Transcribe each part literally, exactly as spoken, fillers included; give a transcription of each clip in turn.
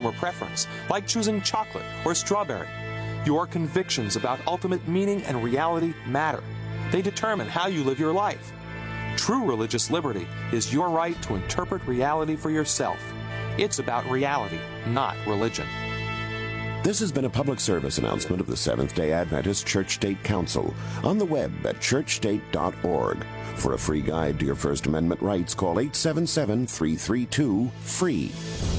or preference, like choosing chocolate or strawberry. Your convictions about ultimate meaning and reality matter. They determine how you live your life. True religious liberty is your right to interpret reality for yourself. It's about reality, not religion. This has been a public service announcement of the Seventh-day Adventist Church-State Council on the web at church state dot org. For a free guide to your First Amendment rights, call eight seven seven, three three two, FREE.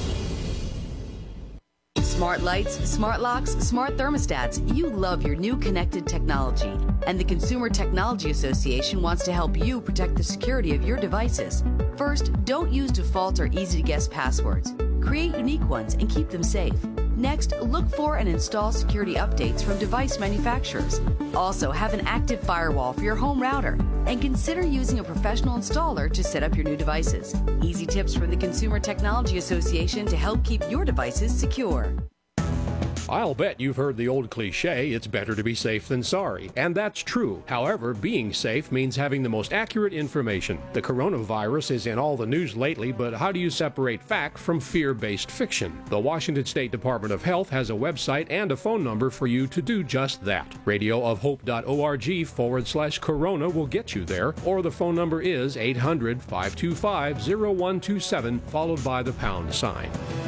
Smart lights, smart locks, smart thermostats. You love your new connected technology. And the Consumer Technology Association wants to help you protect the security of your devices. First, don't use default or easy-to-guess passwords. Create unique ones and keep them safe. Next, look for and install security updates from device manufacturers. Also, have an active firewall for your home router. And consider using a professional installer to set up your new devices. Easy tips from the Consumer Technology Association to help keep your devices secure. I'll bet you've heard the old cliche, it's better to be safe than sorry. And that's true. However, being safe means having the most accurate information. The coronavirus is in all the news lately, but how do you separate fact from fear-based fiction? The Washington State Department of Health has a website and a phone number for you to do just that. radio of hope dot org forward slash corona will get you there, or the phone number is eight hundred, five two five, zero one two seven, followed by the pound sign.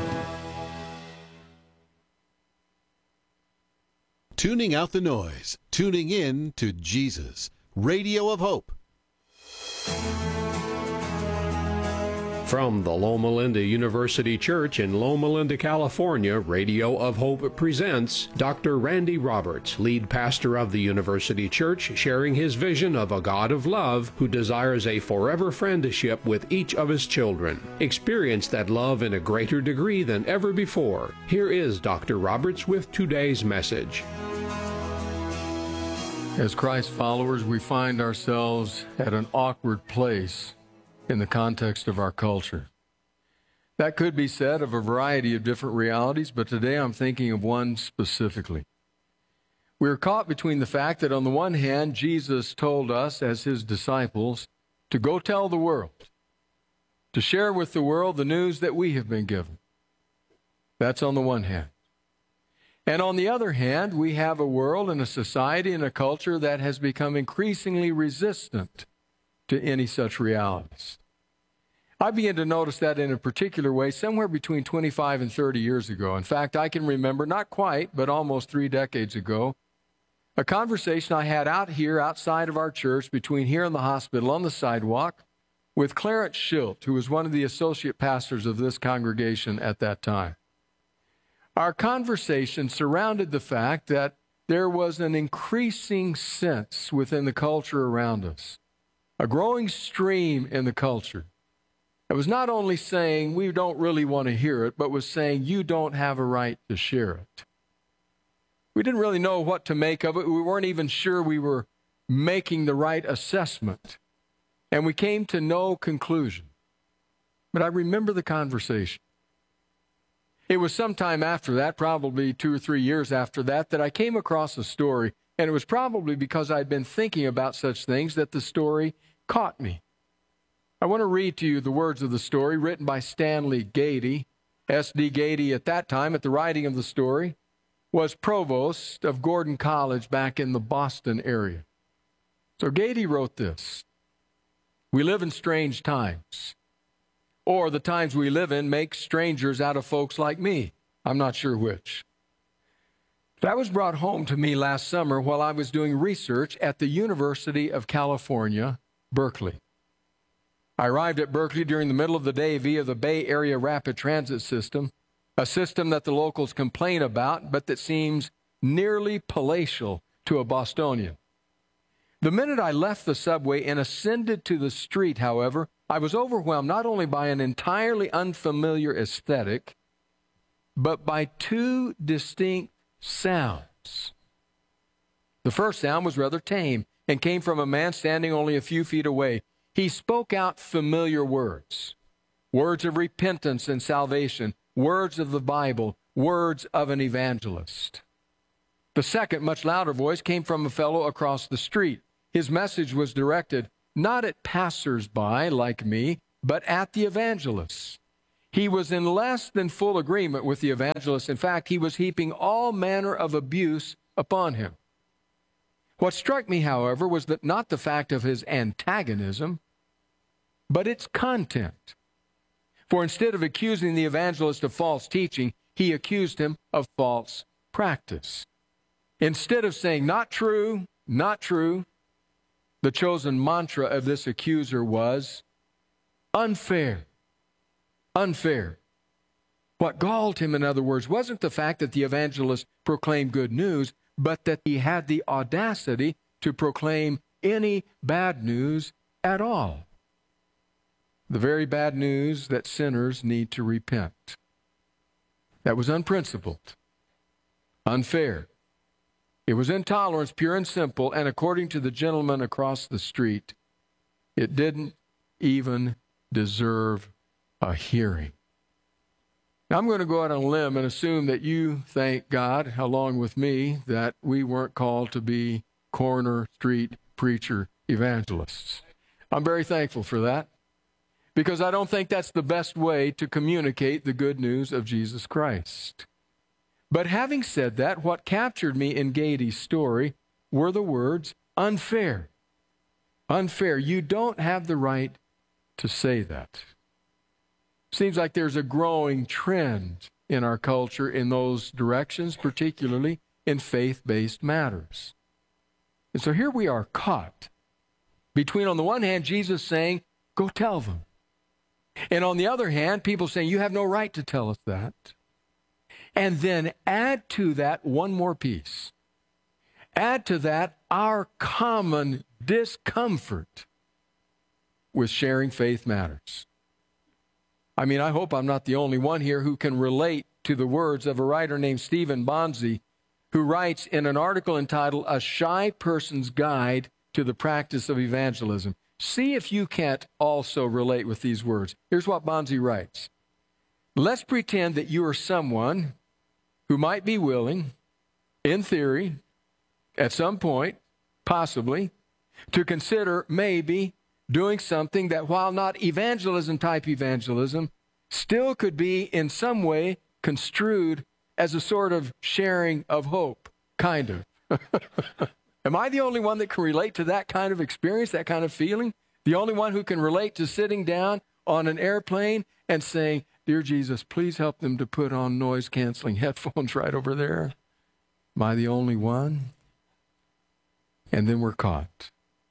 Tuning out the noise, tuning in to Jesus, Radio of Hope. From the Loma Linda University Church in Loma Linda, California, Radio of Hope presents Doctor Randy Roberts, lead pastor of the University Church, sharing his vision of a God of love who desires a forever friendship with each of his children. Experience that love in a greater degree than ever before. Here is Doctor Roberts with today's message. As Christ followers, we find ourselves at an awkward place in the context of our culture. That could be said of a variety of different realities, but today I'm thinking of one specifically. We are caught between the fact that on the one hand, Jesus told us as his disciples to go tell the world, to share with the world the news that we have been given. That's on the one hand. And on the other hand, we have a world and a society and a culture that has become increasingly resistant to any such realities. I began to notice that in a particular way somewhere between twenty-five and thirty years ago. In fact, I can remember, not quite, but almost three decades ago, a conversation I had out here outside of our church between here and the hospital on the sidewalk with Clarence Schilt, who was one of the associate pastors of this congregation at that time. Our conversation surrounded the fact that there was an increasing sense within the culture around us, a growing stream in the culture. It was not only saying we don't really want to hear it, but was saying you don't have a right to share it. We didn't really know what to make of it. We weren't even sure we were making the right assessment. And we came to no conclusion. But I remember the conversation. It was sometime after that, probably two or three years after that, that I came across a story, and it was probably because I'd been thinking about such things that the story caught me. I want to read to you the words of the story written by Stanley Gady. S D Gady at that time, at the writing of the story, was provost of Gordon College back in the Boston area. So Gady wrote this: "We live in strange times. Or the times we live in make strangers out of folks like me. I'm not sure which. That was brought home to me last summer while I was doing research at the University of California, Berkeley. I arrived at Berkeley during the middle of the day via the Bay Area Rapid Transit System, a system that the locals complain about, but that seems nearly palatial to a Bostonian. The minute I left the subway and ascended to the street, however, I was overwhelmed not only by an entirely unfamiliar aesthetic, but by two distinct sounds. The first sound was rather tame and came from a man standing only a few feet away. He spoke out familiar words, words of repentance and salvation, words of the Bible, words of an evangelist. The second, much louder voice came from a fellow across the street. His message was directed not at passers-by like me, but at the evangelists. He was in less than full agreement with the evangelist. In fact, he was heaping all manner of abuse upon him. What struck me, however, was that not the fact of his antagonism, but its content. For instead of accusing the evangelist of false teaching, he accused him of false practice. Instead of saying, not true, not true, the chosen mantra of this accuser was unfair. Unfair. What galled him, in other words, wasn't the fact that the evangelist proclaimed good news, but that he had the audacity to proclaim any bad news at all. The very bad news that sinners need to repent. That was unprincipled, unfair. It was intolerance, pure and simple, and according to the gentleman across the street, it didn't even deserve a hearing. Now, I'm going to go out on a limb and assume that you thank God, along with me, that we weren't called to be corner street preacher evangelists. I'm very thankful for that, because I don't think that's the best way to communicate the good news of Jesus Christ. But having said that, what captured me in Gaedy's story were the words, unfair. Unfair. You don't have the right to say that. Seems like there's a growing trend in our culture in those directions, particularly in faith-based matters. And so here we are caught between, on the one hand, Jesus saying, go tell them. And on the other hand, people saying, you have no right to tell us that. And then add to that one more piece. Add to that our common discomfort with sharing faith matters. I mean, I hope I'm not the only one here who can relate to the words of a writer named Stephen Bonzi, who writes in an article entitled, A Shy Person's Guide to the Practice of Evangelism. See if you can't also relate with these words. Here's what Bonzi writes. Let's pretend that you are someone who might be willing, in theory, at some point, possibly, to consider maybe doing something that, while not evangelism-type evangelism, still could be in some way construed as a sort of sharing of hope, kind of. Am I the only one that can relate to that kind of experience, that kind of feeling? The only one who can relate to sitting down on an airplane and saying, Dear Jesus, please help them to put on noise-canceling headphones right over there. Am I the only one? And then we're caught.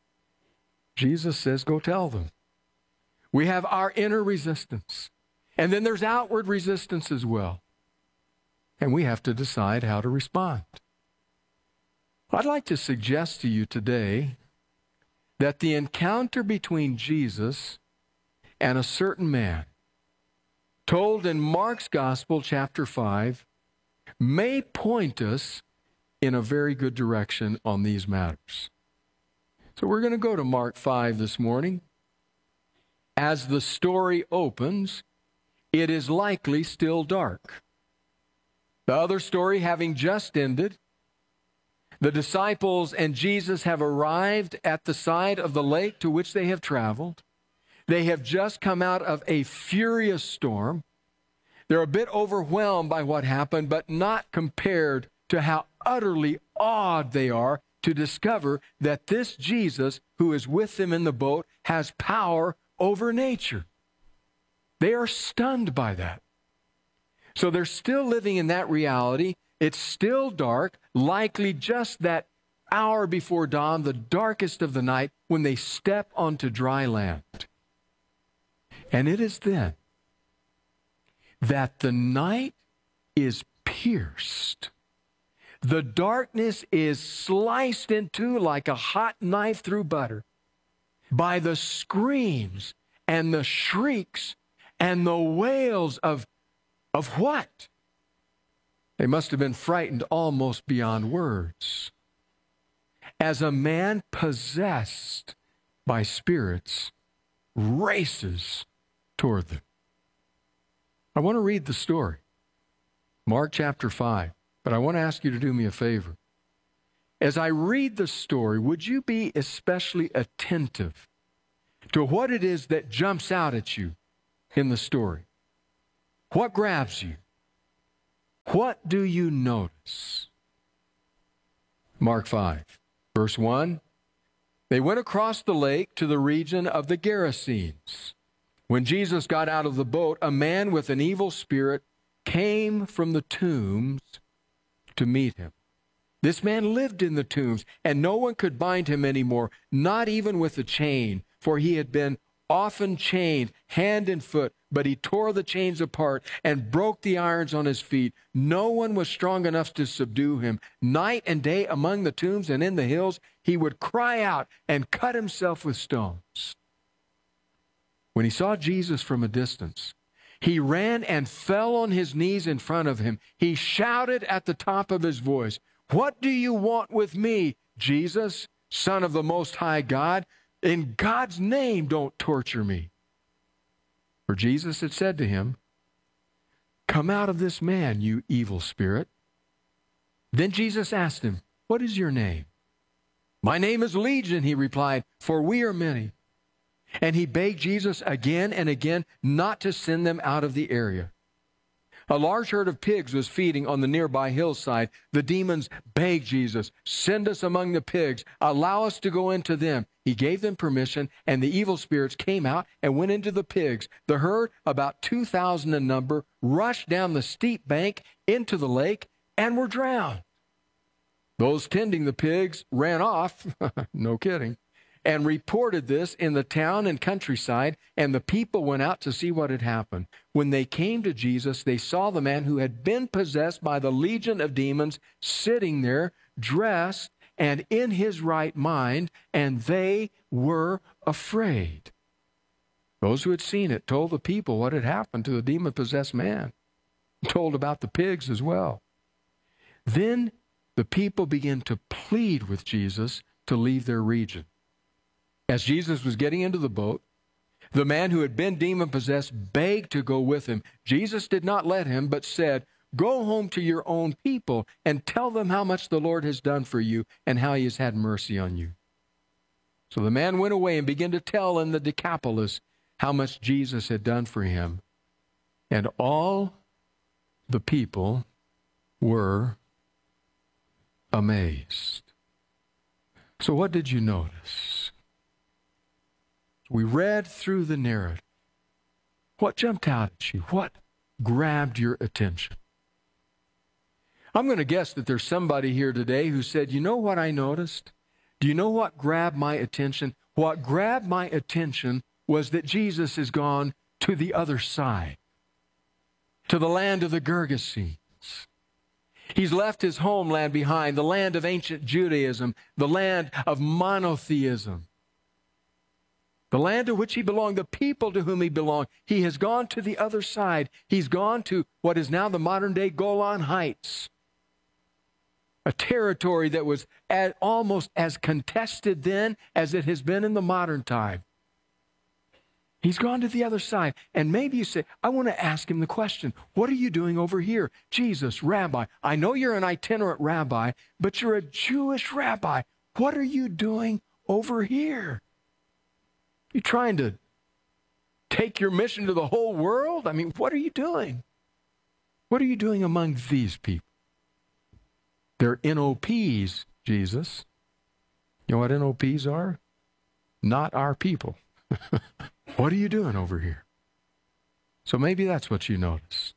Jesus says, go tell them. We have our inner resistance. And then there's outward resistance as well. And we have to decide how to respond. I'd like to suggest to you today that the encounter between Jesus and a certain man, told in Mark's Gospel, chapter five, may point us in a very good direction on these matters. So we're going to go to Mark five this morning. As the story opens, it is likely still dark. The other story having just ended, the disciples and Jesus have arrived at the side of the lake to which they have traveled. They have just come out of a furious storm. They're a bit overwhelmed by what happened, but not compared to how utterly awed they are to discover that this Jesus who is with them in the boat has power over nature. They are stunned by that. So they're still living in that reality. It's still dark, likely just that hour before dawn, the darkest of the night, when they step onto dry land. And it is then that the night is pierced. The darkness is sliced in two like a hot knife through butter by the screams and the shrieks and the wails of, of what? They must have been frightened almost beyond words. As a man possessed by spirits races toward them. I want to read the story. Mark chapter five. But I want to ask you to do me a favor. As I read the story, would you be especially attentive to what it is that jumps out at you in the story? What grabs you? What do you notice? Mark five, verse one. They went across the lake to the region of the Gerasenes. When Jesus got out of the boat, a man with an evil spirit came from the tombs to meet him. This man lived in the tombs, and no one could bind him anymore, not even with a chain, for he had been often chained hand and foot, but he tore the chains apart and broke the irons on his feet. No one was strong enough to subdue him. Night and day among the tombs and in the hills, he would cry out and cut himself with stones. When he saw Jesus from a distance, he ran and fell on his knees in front of him. He shouted at the top of his voice, "What do you want with me, Jesus, Son of the Most High God? In God's name, don't torture me." For Jesus had said to him, "Come out of this man, you evil spirit." Then Jesus asked him, "What is your name?" "My name is Legion," he replied, "for we are many." And he begged Jesus again and again not to send them out of the area. A large herd of pigs was feeding on the nearby hillside. The demons begged Jesus, "Send us among the pigs. Allow us to go into them." He gave them permission, and the evil spirits came out and went into the pigs. The herd, about two thousand in number, rushed down the steep bank into the lake and were drowned. Those tending the pigs ran off, no kidding, and reported this in the town and countryside, and the people went out to see what had happened. When they came to Jesus, they saw the man who had been possessed by the legion of demons sitting there, dressed and in his right mind, and they were afraid. Those who had seen it told the people what had happened to the demon-possessed man, told about the pigs as well. Then the people began to plead with Jesus to leave their region. As Jesus was getting into the boat, the man who had been demon-possessed begged to go with him. Jesus did not let him, but said, "Go home to your own people and tell them how much the Lord has done for you and how he has had mercy on you." So the man went away and began to tell in the Decapolis how much Jesus had done for him. And all the people were amazed. So what did you notice? We read through the narrative. What jumped out at you? What grabbed your attention? I'm going to guess that there's somebody here today who said, "You know what I noticed? Do you know what grabbed my attention? What grabbed my attention was that Jesus has gone to the other side, to the land of the Gergesenes. He's left his homeland behind, the land of ancient Judaism, the land of monotheism, the land to which he belonged, the people to whom he belonged. He has gone to the other side. He's gone to what is now the modern-day Golan Heights, a territory that was at, almost as contested then as it has been in the modern time. He's gone to the other side. And maybe you say, I want to ask him the question, what are you doing over here? Jesus, Rabbi, I know you're an itinerant rabbi, but you're a Jewish rabbi. What are you doing over here? You trying to take your mission to the whole world? I mean, what are you doing? What are you doing among these people? They're N O Ps, Jesus. You know what N O Ps are? Not our people. What are you doing over here? So maybe that's what you noticed.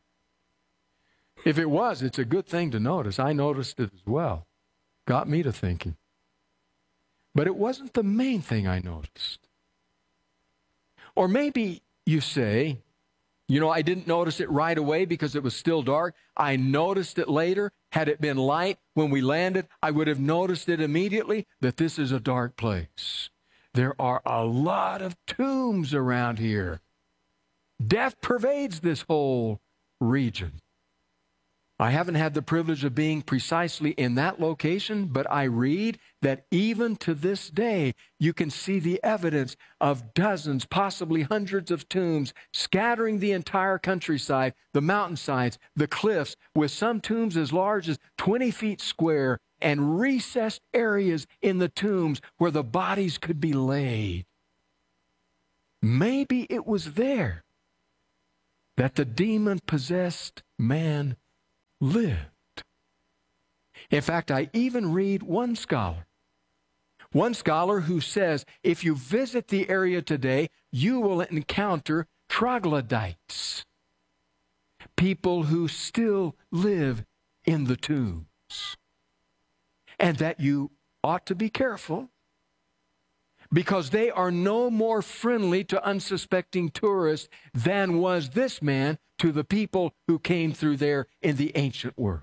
If it was, it's a good thing to notice. I noticed it as well. Got me to thinking. But it wasn't the main thing I noticed. Or maybe you say, you know, I didn't notice it right away because it was still dark. I noticed it later. Had it been light when we landed, I would have noticed it immediately that this is a dark place. There are a lot of tombs around here. Death pervades this whole region. I haven't had the privilege of being precisely in that location, but I read that even to this day, you can see the evidence of dozens, possibly hundreds of tombs scattering the entire countryside, the mountainsides, the cliffs, with some tombs as large as twenty feet square and recessed areas in the tombs where the bodies could be laid. Maybe it was there that the demon-possessed man lived. In fact, I even read one scholar, one scholar who says if you visit the area today, you will encounter troglodytes, people who still live in the tombs, and that you ought to be careful because they are no more friendly to unsuspecting tourists than was this man to the people who came through there in the ancient world.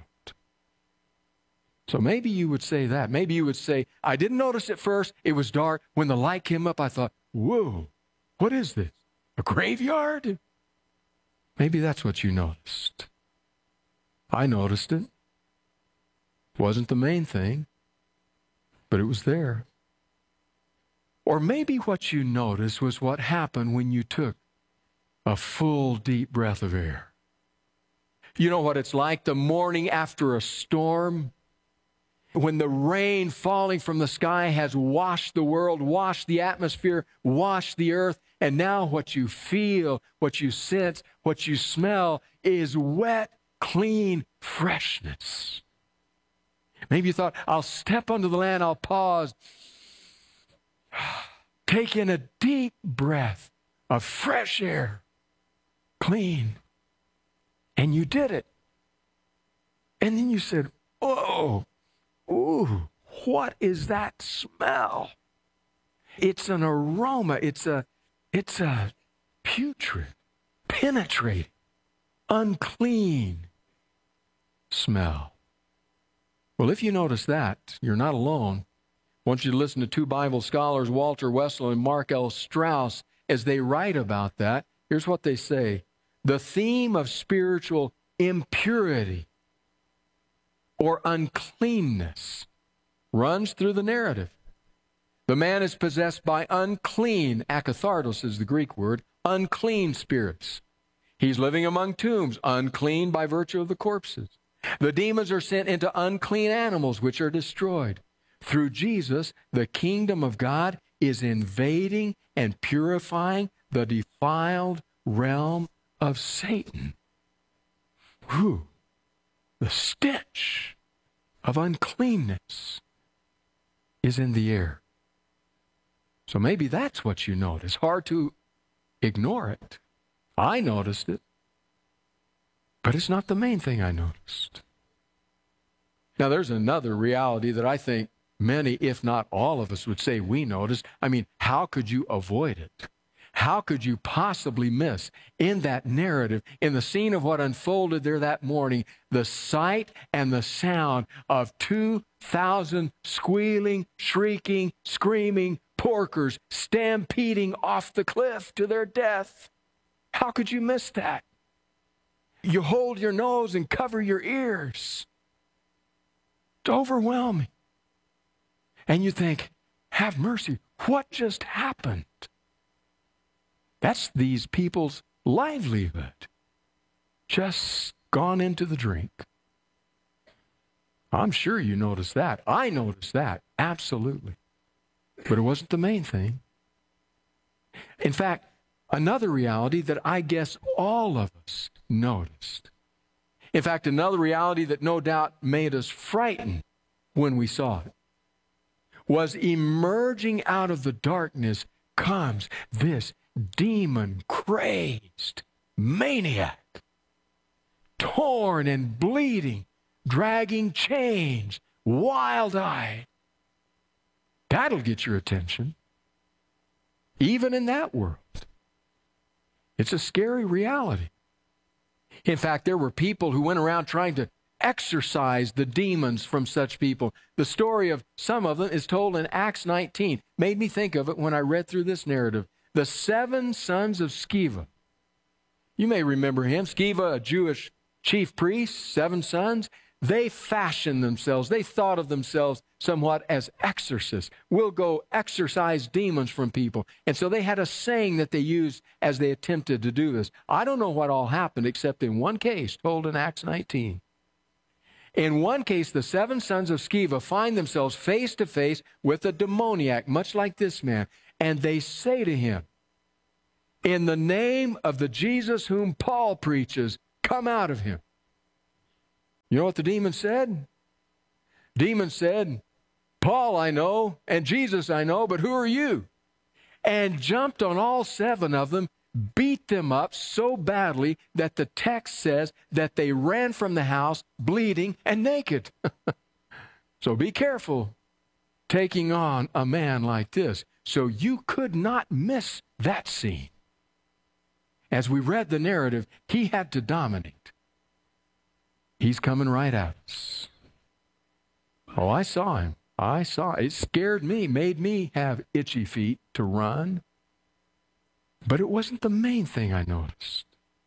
So maybe you would say that. Maybe you would say, I didn't notice it first. It was dark. When the light came up, I thought, whoa, what is this? A graveyard? Maybe that's what you noticed. I noticed it. Wasn't the main thing, but it was there. Or maybe what you noticed was what happened when you took a full, deep breath of air. You know what it's like the morning after a storm, when the rain falling from the sky has washed the world, washed the atmosphere, washed the earth, and now what you feel, what you sense, what you smell is wet, clean freshness. Maybe you thought, I'll step onto the land, I'll pause, take in a deep breath of fresh air, clean, and you did it. And then you said, oh, ooh, what is that smell? It's an aroma, it's a, it's a putrid, penetrating, unclean smell. Well, if you notice that, you're not alone. I want you to listen to two Bible scholars, Walter Wessel and Mark L. Strauss, as they write about that. Here's what they say. The theme of spiritual impurity or uncleanness runs through the narrative. The man is possessed by unclean, akathartos is the Greek word, unclean spirits. He's living among tombs, unclean by virtue of the corpses. The demons are sent into unclean animals, which are destroyed. Through Jesus, the kingdom of God is invading and purifying the defiled realm of Satan. Whew. The stench of uncleanness is in the air. So maybe that's what you notice. Hard to ignore it. I noticed it. But it's not the main thing I noticed. Now, there's another reality that I think many, if not all of us, would say we noticed. I mean, how could you avoid it? How could you possibly miss in that narrative, in the scene of what unfolded there that morning, the sight and the sound of two thousand squealing, shrieking, screaming porkers stampeding off the cliff to their death? How could you miss that? You hold your nose and cover your ears. It's overwhelming. And you think, have mercy, what just happened? That's these people's livelihood. Just gone into the drink. I'm sure you noticed that. I noticed that, absolutely. But it wasn't the main thing. In fact, another reality that I guess all of us noticed. In fact, another reality that no doubt made us frightened when we saw it was emerging out of the darkness comes this demon-crazed maniac, torn and bleeding, dragging chains, wild-eyed. That'll get your attention, even in that world. It's a scary reality. In fact, there were people who went around trying to exorcise the demons from such people. The story of some of them is told in Acts nineteen. Made me think of it when I read through this narrative. The seven sons of Sceva. You may remember him. Sceva, a Jewish chief priest, seven sons. They fashioned themselves. They thought of themselves somewhat as exorcists. We'll go exorcise demons from people. And so they had a saying that they used as they attempted to do this. I don't know what all happened except in one case told in Acts nineteen. In one case, the seven sons of Sceva find themselves face to face with a demoniac, much like this man. And they say to him, In the name of the Jesus whom Paul preaches, come out of him. You know what the demon said? Demon said, Paul I know, and Jesus I know, but who are you? And jumped on all seven of them, beat them up so badly that the text says that they ran from the house bleeding and naked. So be careful taking on a man like this. So you could not miss that scene. As we read the narrative, he had to dominate. He's coming right at us. Oh, I saw him. I saw it. It scared me, made me have itchy feet to run. But it wasn't the main thing I noticed.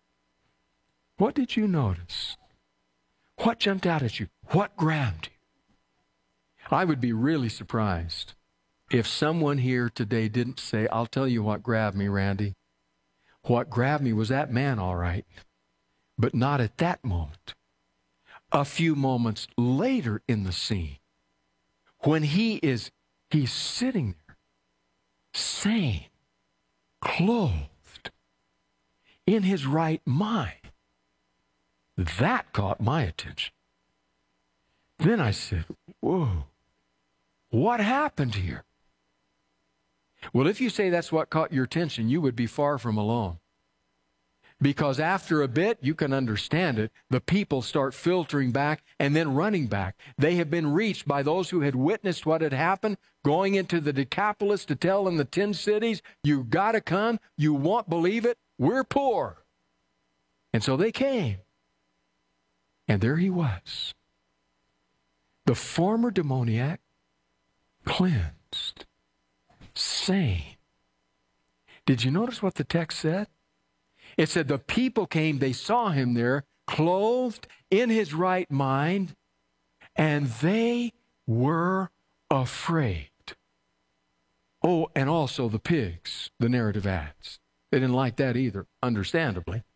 What did you notice? What jumped out at you? What grabbed you? I would be really surprised if someone here today didn't say, I'll tell you what grabbed me, Randy. What grabbed me was that man, all right, but not at that moment. A few moments later in the scene, when he is, he's sitting there, sane, clothed, in his right mind. That caught my attention. Then I said, whoa, what happened here? Well, if you say that's what caught your attention, you would be far from alone. Because after a bit, you can understand it, the people start filtering back and then running back. They have been reached by those who had witnessed what had happened, going into the Decapolis to tell in the ten cities, you got to come, you won't believe it, we're poor. And so they came. And there he was. The former demoniac, cleansed, sane. Did you notice what the text said? It said the people came, they saw him there, clothed in his right mind, and they were afraid. Oh, and also the pigs, the narrative adds. They didn't like that either, understandably.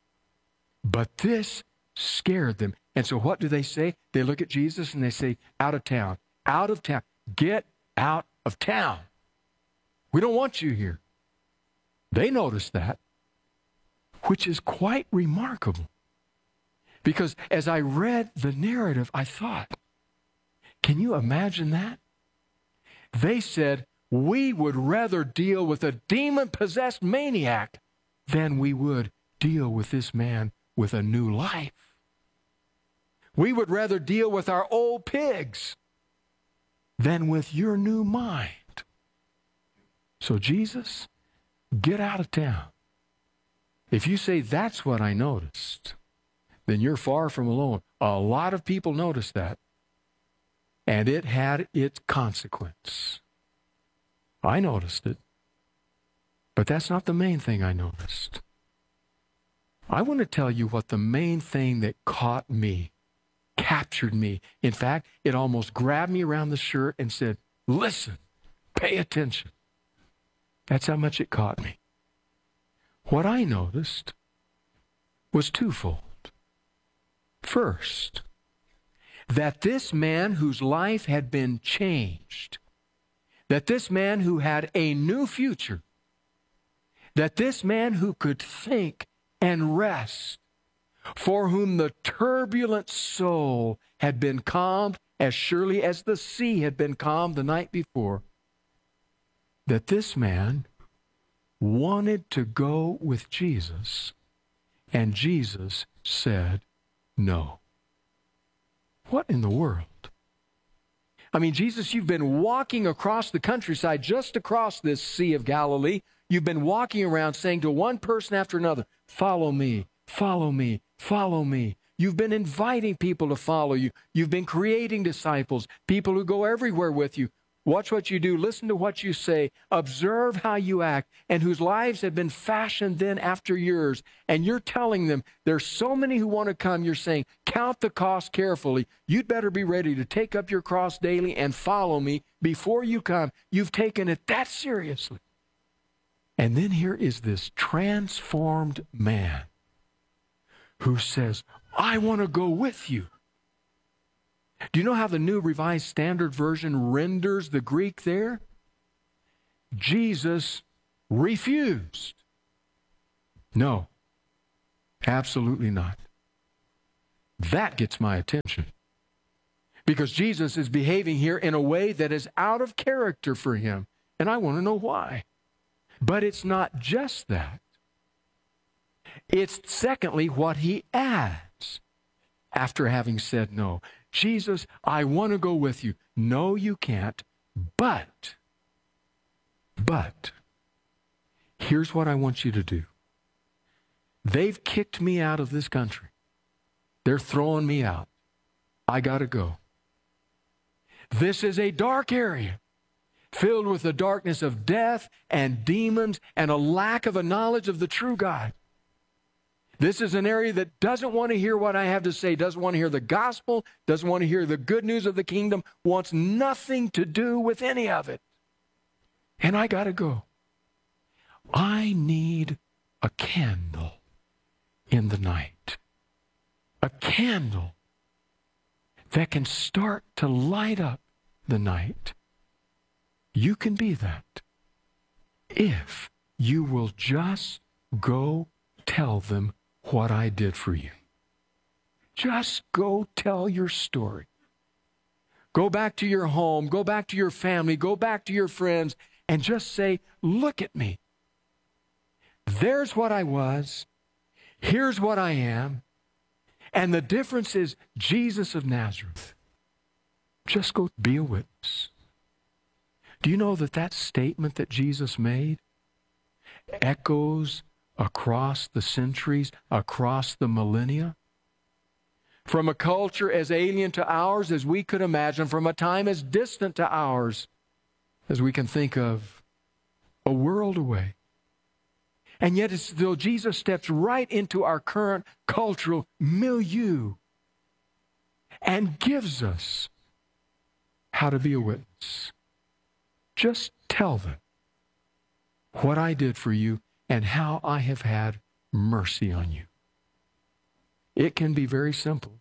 But this scared them. And so what do they say? They look at Jesus and they say, out of town, out of town, get out of town. We don't want you here. They noticed that, which is quite remarkable. Because as I read the narrative, I thought, can you imagine that? They said, we would rather deal with a demon-possessed maniac than we would deal with this man with a new life. We would rather deal with our old pigs than with your new mind. So Jesus, get out of town. If you say that's what I noticed, then you're far from alone. A lot of people noticed that, and it had its consequence. I noticed it, but that's not the main thing I noticed. I want to tell you what the main thing that caught me, captured me. In fact, it almost grabbed me around the shirt and said, listen, pay attention. That's how much it caught me. What I noticed was twofold. First, that this man whose life had been changed, that this man who had a new future, that this man who could think and rest, for whom the turbulent soul had been calmed as surely as the sea had been calmed the night before, that this man wanted to go with Jesus, and Jesus said no. What in the world? I mean, Jesus, you've been walking across the countryside, just across this Sea of Galilee. You've been walking around saying to one person after another, follow me, follow me, follow me. You've been inviting people to follow you. You've been creating disciples, people who go everywhere with you. Watch what you do. Listen to what you say. Observe how you act, and whose lives have been fashioned then after yours. And you're telling them, there's so many who want to come. You're saying, count the cost carefully. You'd better be ready to take up your cross daily and follow me before you come. You've taken it that seriously. And then here is this transformed man who says, I want to go with you. Do you know how the New Revised Standard Version renders the Greek there? Jesus refused. No, absolutely not. That gets my attention. Because Jesus is behaving here in a way that is out of character for him. And I want to know why. But it's not just that. It's secondly what he adds after having said no. Jesus, I want to go with you. No, you can't. But, but, here's what I want you to do. They've kicked me out of this country. They're throwing me out. I got to go. This is a dark area, filled with the darkness of death and demons and a lack of a knowledge of the true God. This is an area that doesn't want to hear what I have to say, doesn't want to hear the gospel, doesn't want to hear the good news of the kingdom, wants nothing to do with any of it. And I got to go. I need a candle in the night. A candle that can start to light up the night. You can be that if you will just go tell them what I did for you. Just go tell your story. Go back to your home, go back to your family, go back to your friends, and just say, look at me. There's what I was. Here's what I am. And the difference is Jesus of Nazareth. Just go be a witness. Do you know that that statement that Jesus made echoes across the centuries, across the millennia? From a culture as alien to ours as we could imagine, from a time as distant to ours as we can think of, a world away. And yet it's as though Jesus steps right into our current cultural milieu and gives us how to be a witness. Just tell them what I did for you and how I have had mercy on you. It can be very simple.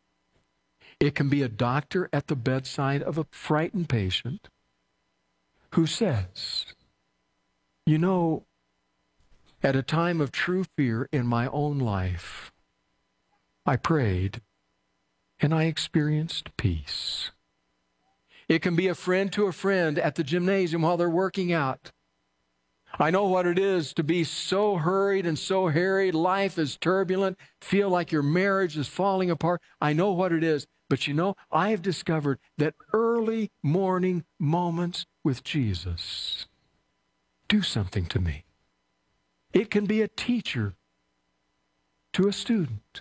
It can be a doctor at the bedside of a frightened patient who says, you know, at a time of true fear in my own life, I prayed and I experienced peace. It can be a friend to a friend at the gymnasium while they're working out. I know what it is to be so hurried and so harried. Life is turbulent. Feel like your marriage is falling apart. I know what it is. But you know, I have discovered that early morning moments with Jesus do something to me. It can be a teacher to a student.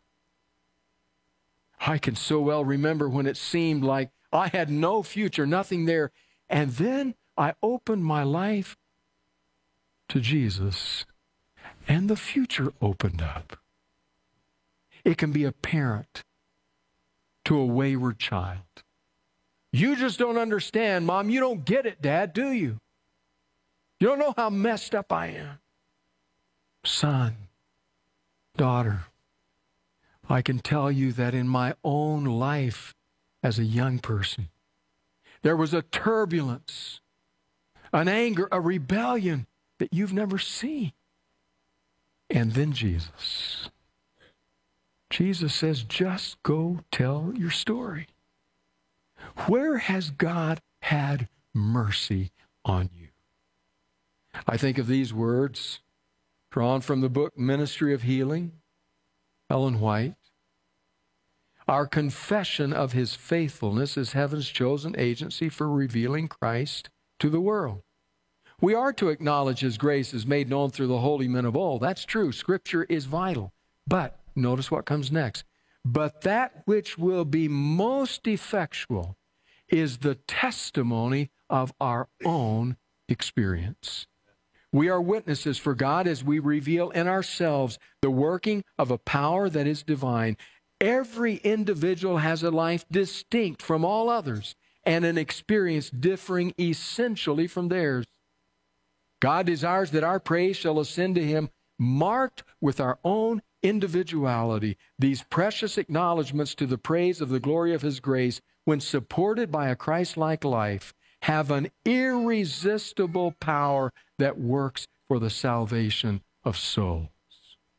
I can so well remember when it seemed like I had no future, nothing there. And then I opened my life to Jesus, and the future opened up. It can be a parent to a wayward child. You just don't understand, Mom. You don't get it, Dad, do you? You don't know how messed up I am. Son, daughter, I can tell you that in my own life as a young person, there was a turbulence, an anger, a rebellion that you've never seen. And then Jesus. Jesus says, just go tell your story. Where has God had mercy on you? I think of these words drawn from the book Ministry of Healing, Ellen White. Our confession of his faithfulness is heaven's chosen agency for revealing Christ to the world. We are to acknowledge his grace is made known through the holy men of old. That's true. Scripture is vital. But notice what comes next. But that which will be most effectual is the testimony of our own experience. We are witnesses for God as we reveal in ourselves the working of a power that is divine. Every individual has a life distinct from all others and an experience differing essentially from theirs. God desires that our praise shall ascend to him marked with our own individuality. These precious acknowledgments to the praise of the glory of his grace, when supported by a Christ-like life, have an irresistible power that works for the salvation of souls.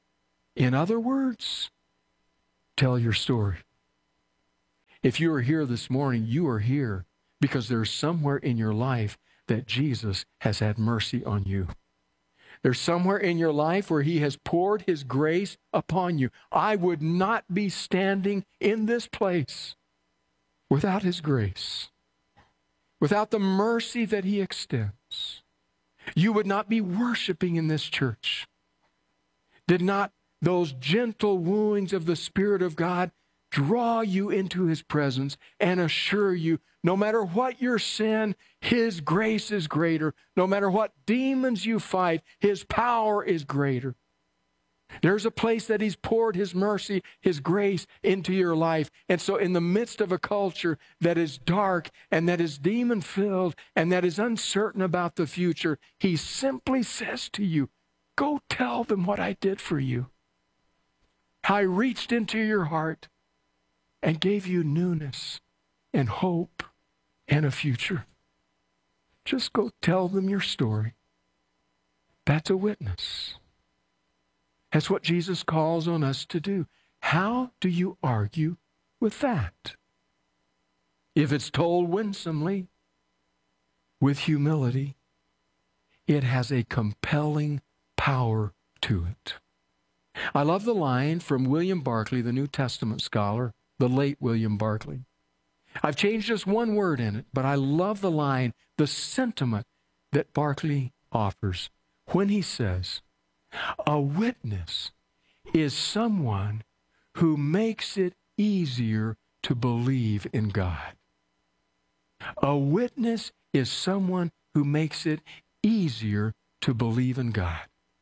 In other words, tell your story. If you are here this morning, you are here because there's somewhere in your life that Jesus has had mercy on you. There's somewhere in your life where he has poured his grace upon you. I would not be standing in this place without his grace, without the mercy that he extends. You would not be worshiping in this church. Did not those gentle wooings of the Spirit of God draw you into his presence and assure you, no matter what your sin, his grace is greater. No matter what demons you fight, his power is greater. There's a place that he's poured his mercy, his grace into your life. And so in the midst of a culture that is dark and that is demon-filled and that is uncertain about the future, he simply says to you, go tell them what I did for you. How I reached into your heart and gave you newness and hope and a future. Just go tell them your story. That's a witness. That's what Jesus calls on us to do. How do you argue with that? If it's told winsomely, with humility, it has a compelling power to it. I love the line from William Barclay, the New Testament scholar, the late William Barclay. I've changed just one word in it, but I love the line, the sentiment that Barclay offers when he says, a witness is someone who makes it easier to believe in God. A witness is someone who makes it easier to believe in God.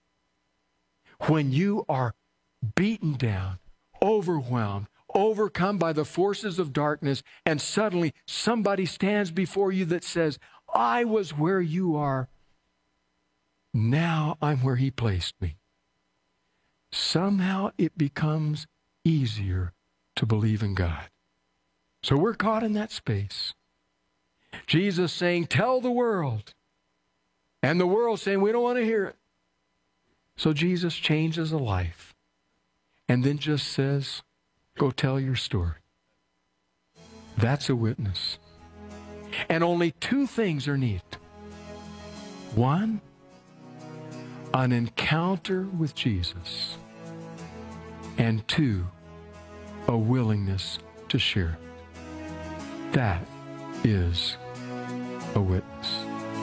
When you are beaten down, overwhelmed, overcome by the forces of darkness, and suddenly somebody stands before you that says, I was where you are. Now I'm where he placed me. Somehow it becomes easier to believe in God. So we're caught in that space. Jesus saying, tell the world. And the world saying, we don't want to hear it. So Jesus changes a life and then just says, go tell your story. That's a witness. And only two things are needed. One, an encounter with Jesus. And two, a willingness to share it. That is a witness.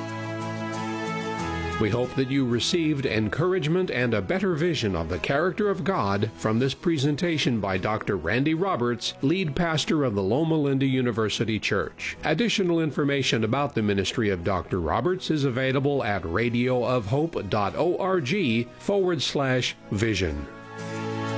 We hope that you received encouragement and a better vision of the character of God from this presentation by Doctor Randy Roberts, lead pastor of the Loma Linda University Church. Additional information about the ministry of Doctor Roberts is available at radioofhope.org forward slash vision.